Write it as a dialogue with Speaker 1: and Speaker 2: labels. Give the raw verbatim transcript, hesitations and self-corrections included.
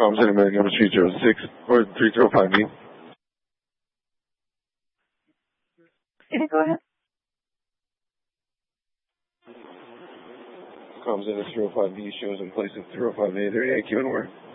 Speaker 1: Comms in American number three zero six or three zero five B.
Speaker 2: Yeah, go ahead.
Speaker 1: Comms in at three oh five B shows in place of three oh five A thirty-eight, Q and where?